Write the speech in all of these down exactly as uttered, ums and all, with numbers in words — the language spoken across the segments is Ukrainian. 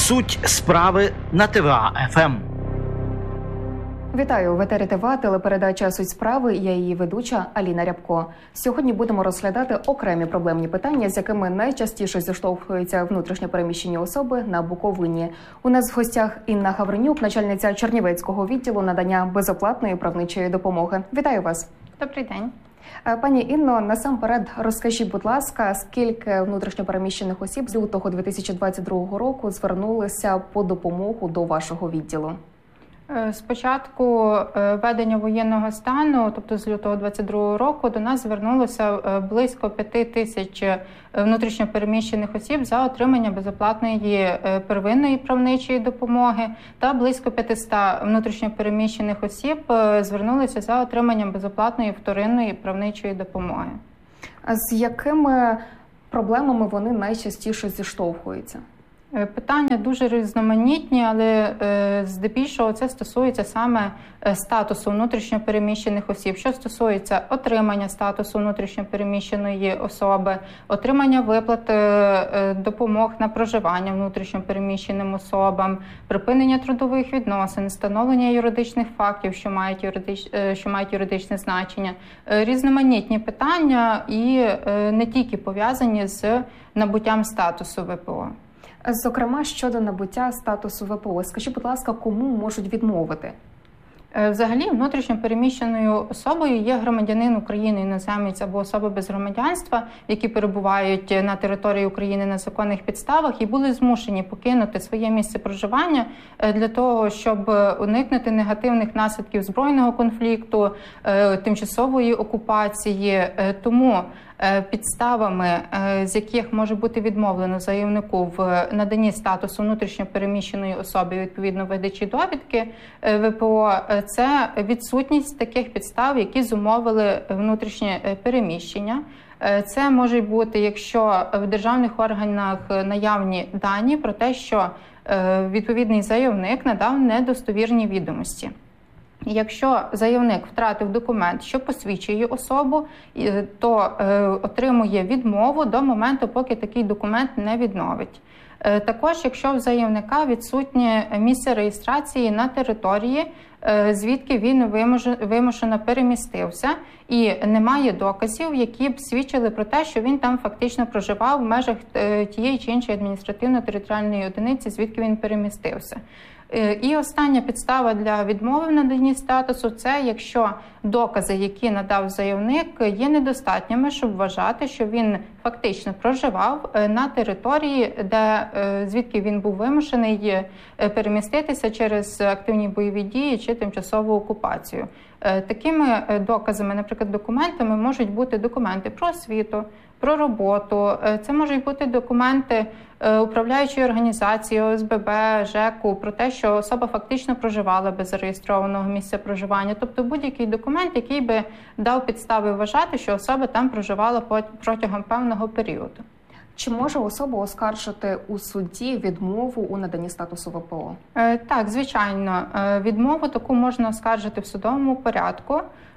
Суть справи на ТВА-ФМ. Вітаю, в етері ТВА, телепередача «Суть справи». Я її ведуча Аліна Рябко. Сьогодні будемо розглядати окремі проблемні питання, з якими найчастіше зіштовхуються внутрішньо переміщені особи на Буковині. У нас в гостях Інна Гавренюк, начальниця Чернівецького відділу надання безоплатної правничої допомоги. Вітаю вас. Добрий день. Пані Інно, насамперед розкажіть, будь ласка, скільки внутрішньо переміщених осіб з лютого дві тисячі двадцять другого року звернулися по допомогу до вашого відділу? З початку введення воєнного стану, тобто з лютого двадцять другого року, до нас звернулося близько п'яти тисяч внутрішньо переміщених осіб за отримання безоплатної первинної правничої допомоги та близько п'ятисот внутрішньо переміщених осіб звернулися за отриманням безоплатної вторинної правничої допомоги. А з якими проблемами вони найчастіше зіштовхуються? Питання дуже різноманітні, але здебільшого це стосується саме статусу внутрішньо переміщених осіб. Що стосується отримання статусу внутрішньо переміщеної особи, отримання виплат допомог на проживання внутрішньо переміщеним особам, припинення трудових відносин, встановлення юридичних фактів, що мають юридич... що мають юридичне значення, різноманітні питання і не тільки пов'язані з набуттям статусу ВПО. Зокрема, щодо набуття статусу ВПО, скажіть, будь ласка, кому можуть відмовити? Взагалі, внутрішньо переміщеною особою є громадянин України, іноземець або особа без громадянства, які перебувають на території України на законних підставах і були змушені покинути своє місце проживання для того, щоб уникнути негативних наслідків збройного конфлікту, тимчасової окупації. Тому підставами, з яких може бути відмовлено заявнику в наданні статусу внутрішньо переміщеної особи, відповідно видачі довідки ВПО, це відсутність таких підстав, які зумовили внутрішнє переміщення. Це може бути, якщо в державних органах наявні дані про те, що відповідний заявник надав недостовірні відомості. Якщо заявник втратив документ, що посвідчує особу, то отримує відмову до моменту, поки такий документ не відновить. Також, якщо в заявника відсутнє місце реєстрації на території, звідки він вимушено перемістився, і немає доказів, які б свідчили про те, що він там фактично проживав в межах тієї чи іншої адміністративно-територіальної одиниці, звідки він перемістився. І остання підстава для відмови в наданні статусу – це якщо докази, які надав заявник, є недостатніми, щоб вважати, що він фактично проживав на території, де, звідки він був вимушений переміститися через активні бойові дії чи тимчасову окупацію. Такими доказами, наприклад, документами можуть бути документи про освіту, про роботу, це можуть бути документи управляючої організації, О С Б Б, ЖЕКу, про те, що особа фактично проживала без зареєстрованого місця проживання. Тобто будь-який документ, який би дав підстави вважати, що особа там проживала протягом певного періоду. Чи може особа оскаржити у суді відмову у наданні статусу ВПО? Так, звичайно. Відмову таку можна оскаржити в судовому порядку.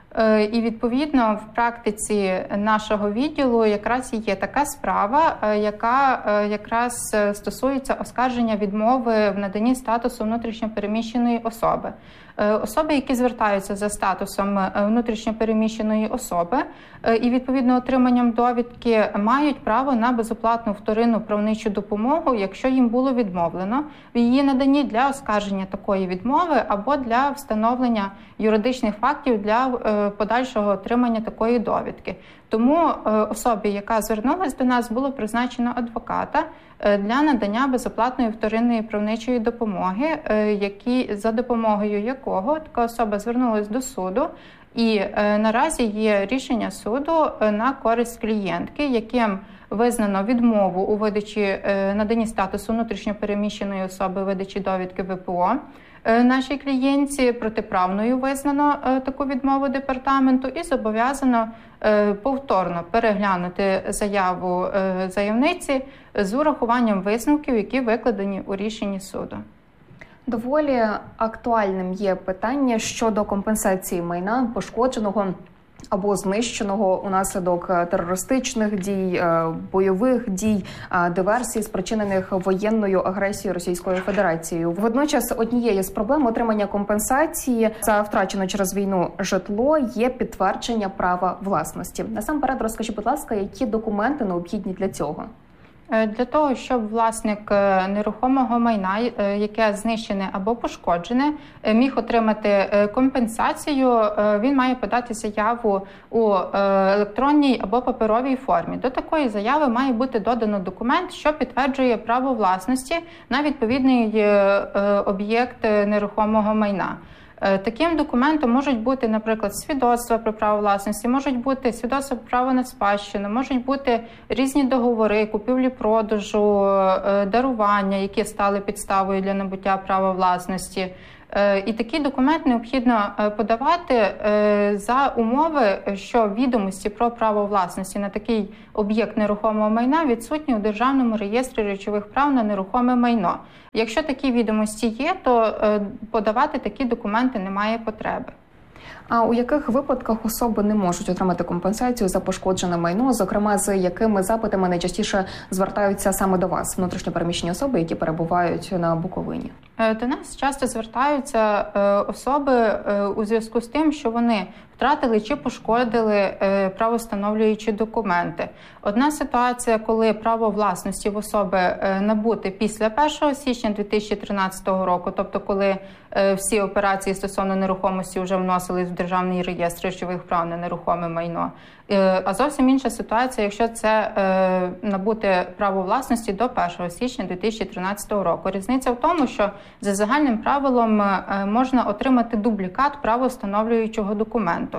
І, відповідно, в практиці нашого відділу якраз і є така справа, яка якраз стосується оскарження відмови в наданні статусу внутрішньо переміщеної особи. Особи, які звертаються за статусом внутрішньо переміщеної особи і, відповідно, отриманням довідки, мають право на безоплатну вторинну правничу допомогу, якщо їм було відмовлено в її наданні для оскарження такої відмови або для встановлення юридичних фактів для подальшого отримання такої довідки. Тому особі, яка звернулася до нас, було призначено адвоката для надання безоплатної вторинної правничої допомоги, які, за допомогою якого така особа звернулася до суду. І наразі є рішення суду на користь клієнтки, яким визнано відмову у видачі наданні статусу внутрішньо переміщеної особи видачі довідки ВПО. Нашій клієнтці протиправною визнано таку відмову департаменту і зобов'язано повторно переглянути заяву заявниці з урахуванням висновків, які викладені у рішенні суду. Доволі актуальним є питання щодо компенсації майна, пошкодженого або знищеного унаслідок терористичних дій, бойових дій, диверсій, спричинених воєнною агресією Російською Федерацією. Водночас однією з проблем отримання компенсації за втрачене через війну житло є підтвердження права власності. Насамперед, розкажіть, будь ласка, які документи необхідні для цього? Для того, щоб власник нерухомого майна, яке знищене або пошкоджене, міг отримати компенсацію, він має подати заяву у електронній або паперовій формі. До такої заяви має бути додано документ, що підтверджує право власності на відповідний об'єкт нерухомого майна. Таким документом можуть бути, наприклад, свідоцтва про право власності, можуть бути свідоцтва про право на спадщину, можуть бути різні договори, купівлі-продажу, дарування, які стали підставою для набуття права власності. І такий документ необхідно подавати за умови, що відомості про право власності на такий об'єкт нерухомого майна відсутні у Державному реєстрі речових прав на нерухоме майно. Якщо такі відомості є, то подавати такі документи немає потреби. А у яких випадках особи не можуть отримати компенсацію за пошкоджене майно, зокрема, з якими запитами найчастіше звертаються саме до вас, внутрішньо переміщені особи, які перебувають на Буковині? До нас часто звертаються особи у зв'язку з тим, що вони втратили чи пошкодили правовстановлюючі документи. Одна ситуація, коли право власності в особи набуте після першого січня дві тисячі тринадцятого року, тобто коли всі операції стосовно нерухомості вже вносились в Державний реєстр речових прав на нерухоме майно. А зовсім інша ситуація, якщо це набуте право власності до першого січня дві тисячі тринадцятого року. Різниця в тому, що за загальним правилом можна отримати дублікат правовстановлюючого документу,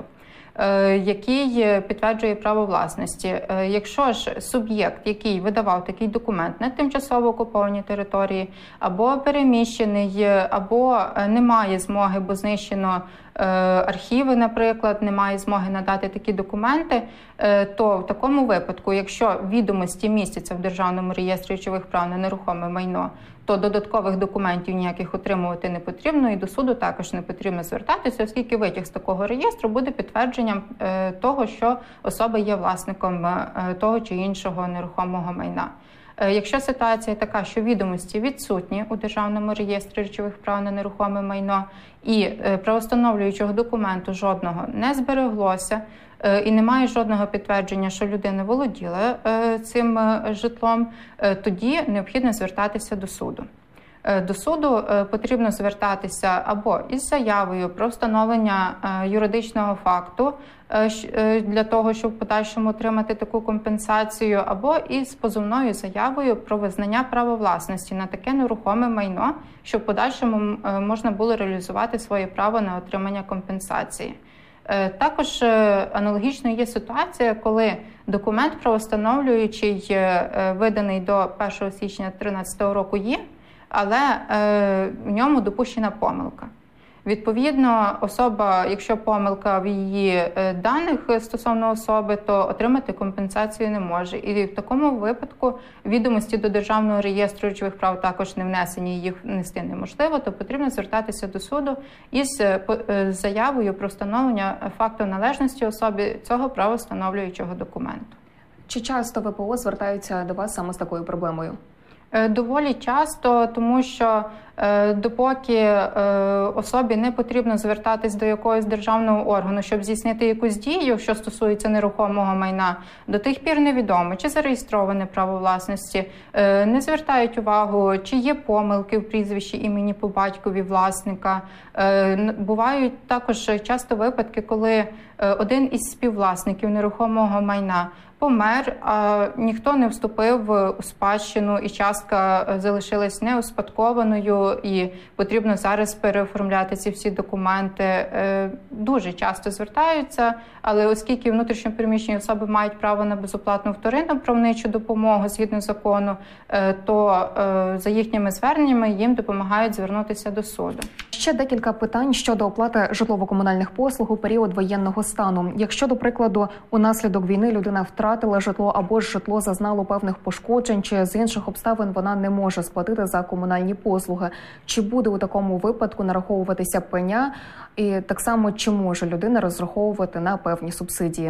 який підтверджує право власності. Якщо ж суб'єкт, який видавав такий документ на тимчасово окупованій території, або переміщений, або не має змоги, бо знищено архіви, наприклад, не має змоги надати такі документи, то в такому випадку, якщо відомості містяться в Державному реєстрі речових прав на нерухоме майно, то додаткових документів ніяких отримувати не потрібно, і до суду також не потрібно звертатися, оскільки витяг з такого реєстру буде підтвердженням того, що особа є власником того чи іншого нерухомого майна. Якщо ситуація така, що відомості відсутні у Державному реєстрі речових прав на нерухоме майно і правовстановлюючого документу жодного не збереглося, і немає жодного підтвердження, що людина володіла цим житлом, тоді необхідно звертатися до суду. До суду потрібно звертатися або із заявою про встановлення юридичного факту для того, щоб в подальшому отримати таку компенсацію, або із позовною заявою про визнання права власності на таке нерухоме майно, щоб в подальшому можна було реалізувати своє право на отримання компенсації. Також аналогічно є ситуація, коли документ правовстановлюючий, виданий до першого січня дві тисячі тринадцятого року, є, але в ньому допущена помилка. Відповідно, особа, якщо помилка в її даних стосовно особи, то отримати компенсацію не може. І в такому випадку відомості до Державного реєстру речових прав також не внесені, їх внести неможливо, то потрібно звертатися до суду із заявою про встановлення факту належності особі цього правовстановлюючого документу. Чи часто ВПО звертаються до вас саме з такою проблемою? Доволі часто, тому що допоки особі не потрібно звертатись до якогось державного органу, щоб здійснити якусь дію, що стосується нерухомого майна, до тих пір невідомо, чи зареєстроване право власності, не звертають увагу, чи є помилки в прізвищі, імені, по батькові власника. Бувають також часто випадки, коли один із співвласників нерухомого майна помер, а ніхто не вступив у спадщину, і частка залишилась неуспадкованою, і потрібно зараз переоформляти ці всі документи. Дуже часто звертаються, але оскільки внутрішньо переміщені особи мають право на безоплатну вторинну правничу допомогу згідно закону, то за їхніми зверненнями їм допомагають звернутися до суду. ще декілька питань щодо оплати житлово-комунальних послуг у період воєнного стану. Якщо, до прикладу, унаслідок війни людина втратила житло або ж житло зазнало певних пошкоджень, чи з інших обставин вона не може сплатити за комунальні послуги, чи буде у такому випадку нараховуватися пеня? І так само, чи може людина розраховувати на певні субсидії?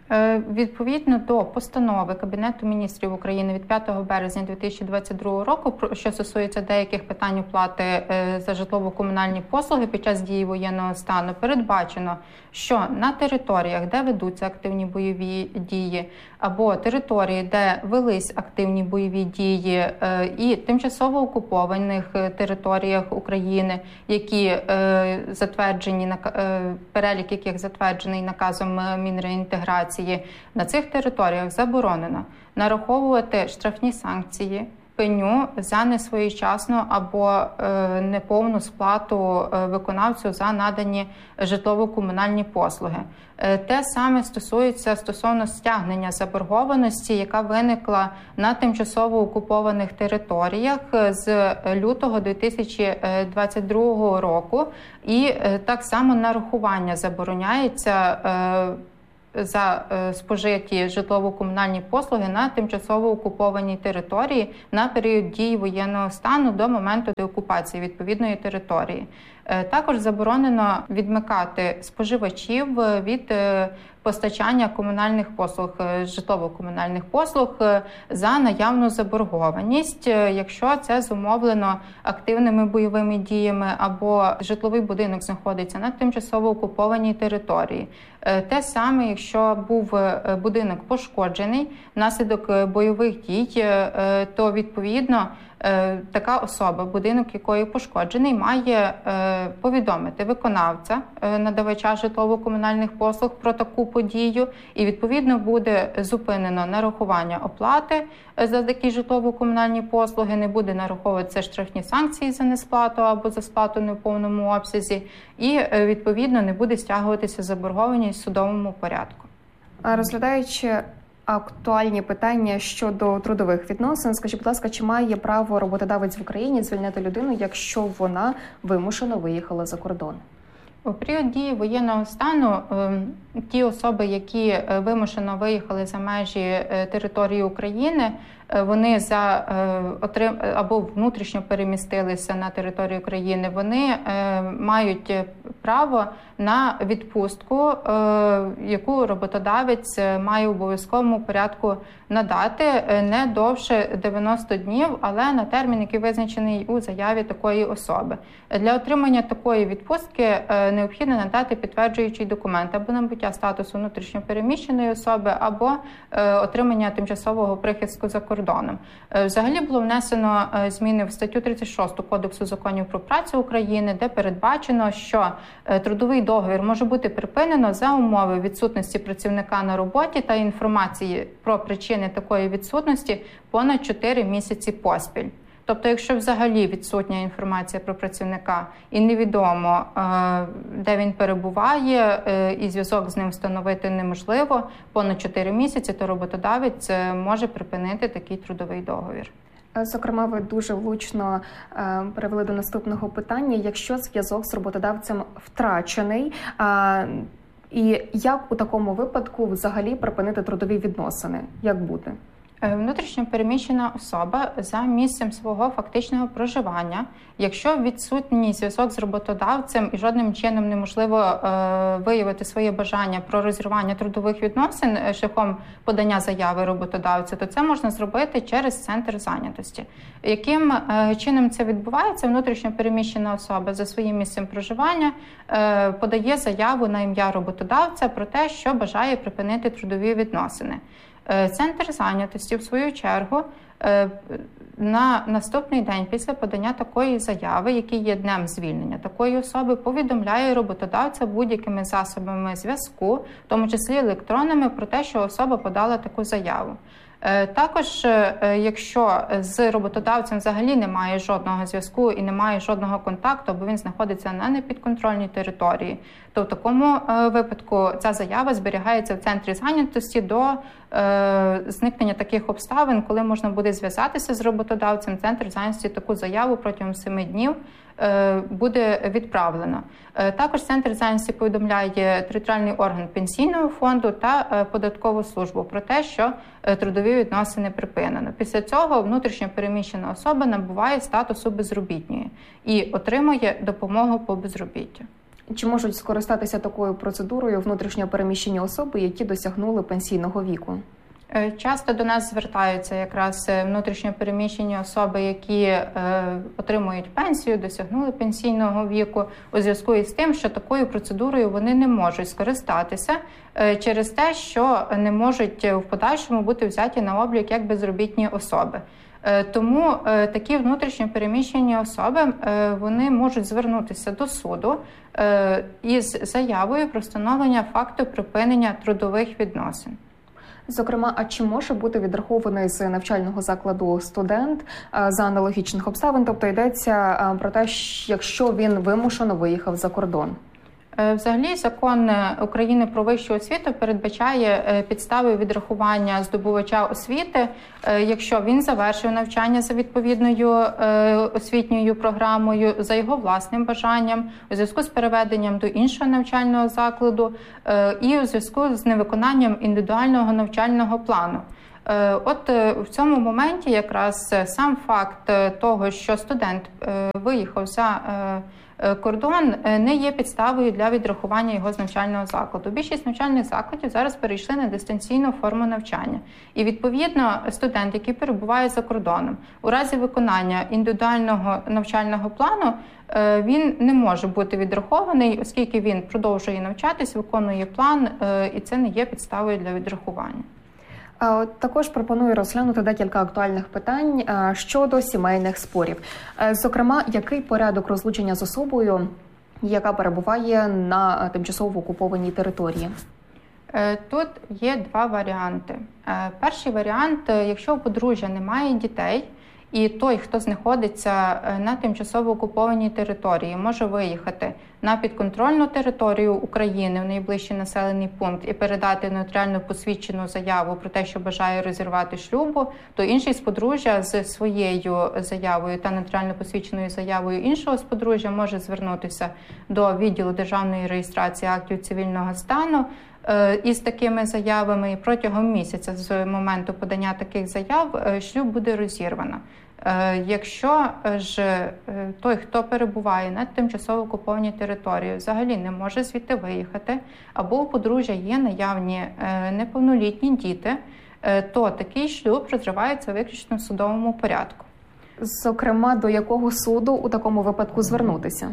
Відповідно до постанови Кабінету міністрів України від п'ятого березня дві тисячі двадцять другого року, що стосується деяких питань оплати за житлово-комунальні послуги під час дії воєнного стану, передбачено, що на територіях, де ведуться активні бойові дії, або території, де велись активні бойові дії, і тимчасово окупованих територіях України, які затверджені, перелік яких затверджений наказом Мінреінтеграції, на цих територіях заборонено нараховувати штрафні санкції, пеню за несвоєчасну або е, неповну сплату е, виконавцю за надані житлово-комунальні послуги. Е, те саме стосується стосовно стягнення заборгованості, яка виникла на тимчасово окупованих територіях з лютого дві тисячі двадцять другого року. І е, так само нарахування забороняється е, за спожиті житлово-комунальні послуги на тимчасово окупованій території на період дії воєнного стану до моменту деокупації відповідної території. Також заборонено відмикати споживачів від постачання комунальних послуг, житлово-комунальних послуг за наявну заборгованість, якщо це зумовлено активними бойовими діями або житловий будинок знаходиться на тимчасово окупованій території. Те саме, якщо був будинок пошкоджений внаслідок бойових дій, то відповідно така особа, будинок якої пошкоджений, має повідомити виконавця, надавача житлово-комунальних послуг про таку подію, і відповідно буде зупинено нарахування оплати за такі житлово-комунальні послуги, не буде нараховуватися штрафні санкції за несплату або за сплату не в повному обсязі, і відповідно не буде стягуватися заборгованість в судовому порядку. Розглядаючи актуальні питання щодо трудових відносин, скажіть, будь ласка, чи має право роботодавець в Україні звільнити людину, якщо вона вимушено виїхала за кордон? У період дії воєнного стану ті особи, які вимушено виїхали за межі території України, вони за отрим або внутрішньо перемістилися на територію України, вони мають право на відпустку, яку роботодавець має в обов'язковому порядку надати не довше дев'яноста днів, але на термін, який визначений у заяві такої особи. Для отримання такої відпустки необхідно надати підтверджуючий документ або набуття статусу внутрішньо переміщеної особи, або отримання тимчасового прихистку за кордоном. Взагалі було внесено зміни в статтю тридцять шосту Кодексу законів про працю України, де передбачено, що трудовий договір може бути припинено за умови відсутності працівника на роботі та інформації про причини такої відсутності понад чотири місяці поспіль. Тобто, якщо взагалі відсутня інформація про працівника і невідомо, де він перебуває, і зв'язок з ним встановити неможливо понад чотири місяці, то роботодавець може припинити такий трудовий договір. Зокрема, ви дуже влучно е, перевели до наступного питання. Якщо зв'язок з роботодавцем втрачений, е, і як у такому випадку взагалі припинити трудові відносини? Як бути? Внутрішньо переміщена особа за місцем свого фактичного проживання, якщо відсутній зв'язок з роботодавцем і жодним чином неможливо е, виявити своє бажання про розірвання трудових відносин шляхом подання заяви роботодавцю, то це можна зробити через центр зайнятості. Яким е, чином це відбувається? Внутрішньо переміщена особа за своїм місцем проживання е, подає заяву на ім'я роботодавця про те, що бажає припинити трудові відносини. Центр зайнятості, в свою чергу, на наступний день після подання такої заяви, який є днем звільнення такої особи, повідомляє роботодавця будь-якими засобами зв'язку, в тому числі електронними, про те, що особа подала таку заяву. Також, якщо з роботодавцем взагалі немає жодного зв'язку і немає жодного контакту, або він знаходиться на непідконтрольній території, то в такому випадку ця заява зберігається в центрі зайнятості до зникнення таких обставин, коли можна буде зв'язатися з роботодавцем, центр зайнятості таку заяву протягом семи днів буде відправлено. Також центр зайнятості повідомляє територіальний орган пенсійного фонду та податкову службу про те, що трудові відносини припинено. Після цього внутрішньо переміщена особа набуває статусу безробітної і отримує допомогу по безробіттю. Чи можуть скористатися такою процедурою внутрішньо переміщені особи, які досягнули пенсійного віку? Часто до нас звертаються якраз внутрішньо переміщені особи, які е, отримують пенсію, досягнули пенсійного віку, у зв'язку із тим, що такою процедурою вони не можуть скористатися е, через те, що не можуть в подальшому бути взяті на облік як безробітні особи. Е, тому е, такі внутрішньо переміщені особи, е, вони можуть звернутися до суду е, із заявою про встановлення факту припинення трудових відносин. Зокрема, а чи може бути відрахований з навчального закладу студент за аналогічних обставин? Тобто йдеться про те, якщо він вимушено виїхав за кордон? Взагалі, закон України про вищу освіту передбачає підстави відрахування здобувача освіти, якщо він завершив навчання за відповідною освітньою програмою, за його власним бажанням, у зв'язку з переведенням до іншого навчального закладу і у зв'язку з невиконанням індивідуального навчального плану. От в цьому моменті якраз сам факт того, що студент виїхав за кордон, не є підставою для відрахування його з навчального закладу. Більшість навчальних закладів зараз перейшли на дистанційну форму навчання. І, відповідно, студент, який перебуває за кордоном, у разі виконання індивідуального навчального плану, він не може бути відрахований, оскільки він продовжує навчатись, виконує план, і це не є підставою для відрахування. Також пропоную розглянути декілька актуальних питань щодо сімейних спорів. Зокрема, який порядок розлучення з особою, яка перебуває на тимчасово окупованій території? Тут є два варіанти. Перший варіант, якщо у подружжя немає дітей, і той, хто знаходиться на тимчасово окупованій території, може виїхати на підконтрольну територію України в найближчий населений пункт і передати нотаріально посвідчену заяву про те, що бажає розірвати шлюбу, то інший з подружжя з своєю заявою та нотаріально посвідченою заявою іншого з подружжя може звернутися до відділу державної реєстрації актів цивільного стану із такими заявами, і протягом місяця з моменту подання таких заяв шлюб буде розірвано. Якщо ж той, хто перебуває на тимчасово окупованій території, взагалі не може звідти виїхати, або у подружжя є наявні неповнолітні діти, то такий шлюб розривається виключно в судовому порядку. Зокрема, до якого суду у такому випадку звернутися?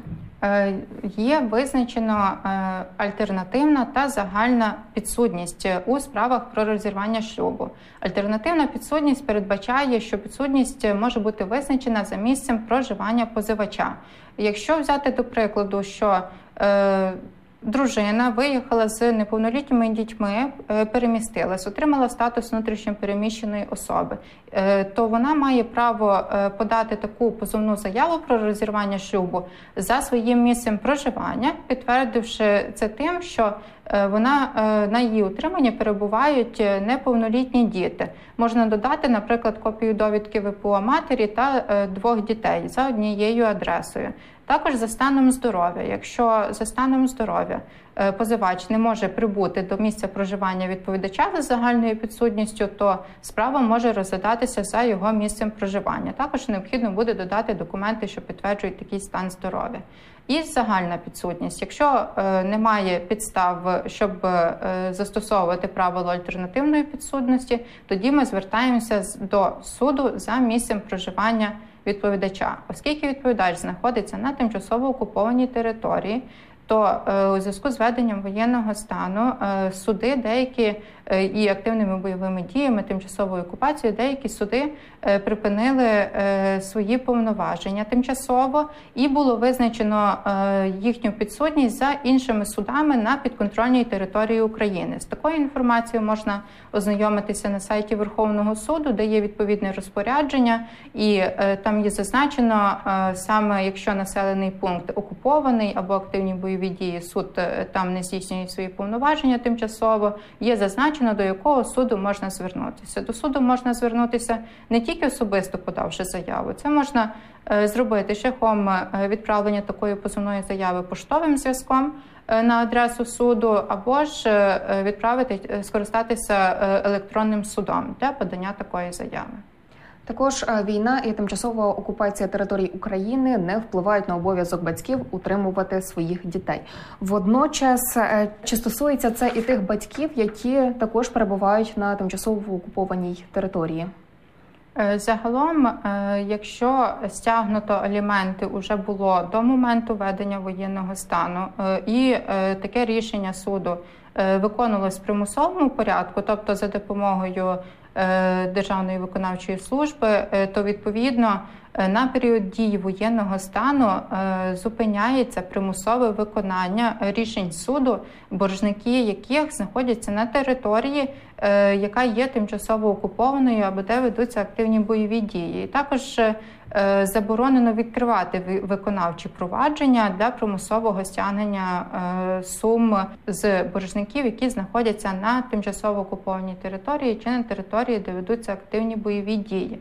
Є визначено альтернативна та загальна підсудність у справах про розірвання шлюбу. Альтернативна підсудність передбачає, що підсудність може бути визначена за місцем проживання позивача. Якщо взяти до прикладу, що е, дружина виїхала з неповнолітніми дітьми, перемістилась, отримала статус внутрішньопереміщеної особи, то вона має право подати таку позовну заяву про розірвання шлюбу за своїм місцем проживання, підтвердивши це тим, що вона, на її утриманні перебувають неповнолітні діти. Можна додати, наприклад, копію довідки ВПО матері та двох дітей за однією адресою. Також за станом здоров'я. Якщо за станом здоров'я позивач не може прибути до місця проживання відповідача за загальною підсудністю, то справа може розглядатися за його місцем проживання. Також необхідно буде додати документи, що підтверджують такий стан здоров'я. І загальна підсудність. Якщо е, немає підстав, щоб е, застосовувати правило альтернативної підсудності, тоді ми звертаємося до суду за місцем проживання відповідача. Оскільки відповідач знаходиться на тимчасово окупованій території, то е, у зв'язку з введенням воєнного стану е, суди деякі е, і активними бойовими діями, тимчасовою окупацією, деякі суди е, припинили е, свої повноваження тимчасово, і було визначено е, їхню підсудність за іншими судами на підконтрольній території України. З такою інформацією можна ознайомитися на сайті Верховного суду, де є відповідне розпорядження, і е, там є зазначено е, саме, якщо населений пункт окупований або активні бойові бойові дії, суд там не здійснює свої повноваження тимчасово, є зазначено, до якого суду можна звернутися. До суду можна звернутися не тільки особисто подавши заяву, це можна зробити шляхом відправлення такої позовної заяви поштовим зв'язком на адресу суду, або ж відправити, скористатися електронним судом для подання такої заяви. Також війна і тимчасова окупація територій України не впливають на обов'язок батьків утримувати своїх дітей. Водночас, чи стосується це і тих батьків, які також перебувають на тимчасово окупованій території? Загалом, якщо стягнуто аліменти вже було до моменту введення воєнного стану, і таке рішення суду виконувалось в примусовому порядку, тобто за допомогою Державної виконавчої служби, то відповідно на період дії воєнного стану зупиняється примусове виконання рішень суду, боржники яких знаходяться на території, яка є тимчасово окупованою або де ведуться активні бойові дії. І також заборонено відкривати виконавчі провадження для примусового стягнення сум з боржників, які знаходяться на тимчасово окупованій території чи на території, де ведуться активні бойові дії.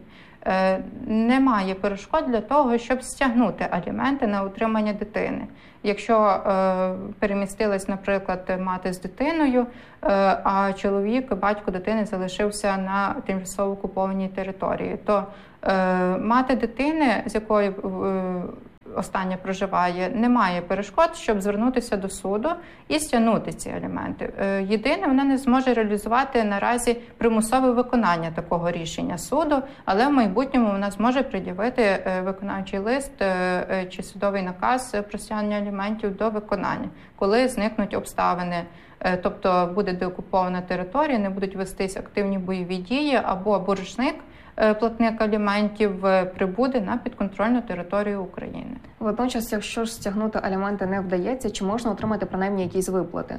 Немає перешкод для того, щоб стягнути аліменти на утримання дитини. Якщо е, перемістилась, наприклад, мати з дитиною, е, а чоловік, батько дитини залишився на тимчасово окупованій території, то е, мати дитини, з якою е, остання проживає, немає перешкод, щоб звернутися до суду і стягнути ці аліменти. Єдине, вона не зможе реалізувати наразі примусове виконання такого рішення суду, але в майбутньому вона зможе пред'явити виконавчий лист чи судовий наказ про стягнення аліментів до виконання, коли зникнуть обставини. Тобто буде деокупована територія, не будуть вестись активні бойові дії, або боржник, платник аліментів, прибуде на підконтрольну територію України. Водночас, якщо ж стягнути аліменти не вдається, чи можна отримати принаймні якісь виплати?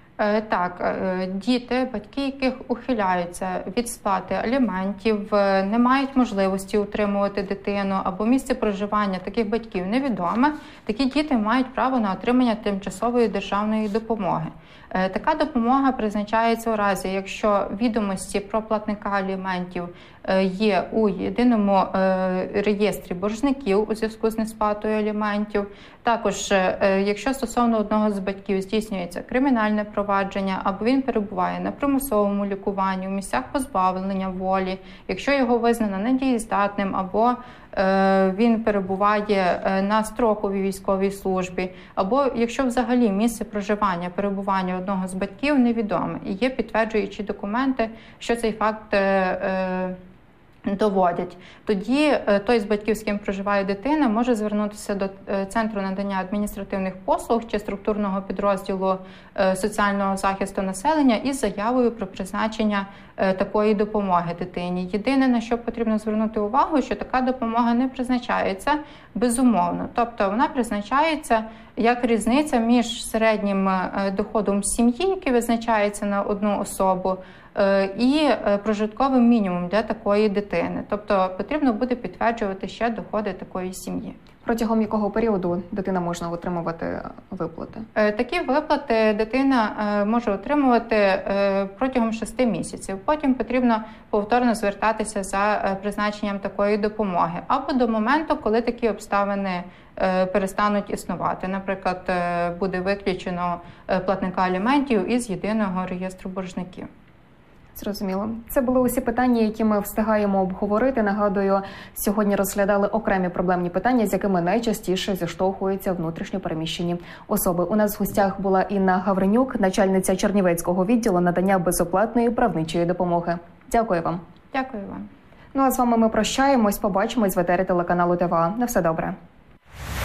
Так, діти, батьки, яких ухиляються від сплати аліментів, не мають можливості утримувати дитину або місце проживання таких батьків невідоме, такі діти мають право на отримання тимчасової державної допомоги. Така допомога призначається у разі, якщо відомості про платника аліментів є у єдиному реєстрі боржників у зв'язку з несплатою аліментів. Також, якщо стосовно одного з батьків здійснюється кримінальне провадження, або він перебуває на примусовому лікуванні, у місцях позбавлення волі, якщо його визнано недієздатним, або він перебуває на строковій військовій службі, або якщо взагалі місце проживання, перебування одного з батьків невідоме і є підтверджуючі документи, що цей факт доводять. Тоді той з батьків, з ким проживає дитина, може звернутися до Центру надання адміністративних послуг чи структурного підрозділу соціального захисту населення із заявою про призначення такої допомоги дитині. Єдине, на що потрібно звернути увагу, що така допомога не призначається безумовно. Тобто вона призначається як різниця між середнім доходом сім'ї, який визначається на одну особу, і прожитковим мінімумом для такої дитини. Тобто потрібно буде підтверджувати ще доходи такої сім'ї. Протягом якого періоду дитина може отримувати виплати? Такі виплати дитина може отримувати протягом шести місяців. Потім потрібно повторно звертатися за призначенням такої допомоги. Або до моменту, коли такі обставини перестануть існувати. Наприклад, буде виключено платника аліментів із єдиного реєстру боржників. Зрозуміло. Це були усі питання, які ми встигаємо обговорити. Нагадую, сьогодні розглядали окремі проблемні питання, з якими найчастіше зіштовхуються внутрішньо переміщені особи. У нас в гостях була Інна Гавренюк, начальниця Чернівецького відділу надання безоплатної правничої допомоги. Дякую вам. Дякую вам. Ну а з вами ми прощаємось. Побачимось в етері телеканалу ТВА. На все добре.